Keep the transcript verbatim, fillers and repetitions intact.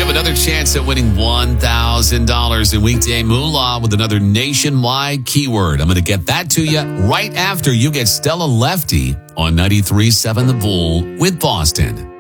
have another chance at winning one thousand dollars in weekday moolah with another nationwide keyword. I'm going to get that to you right after you get Stella Lefty on ninety-three point seven The Bull with Boston.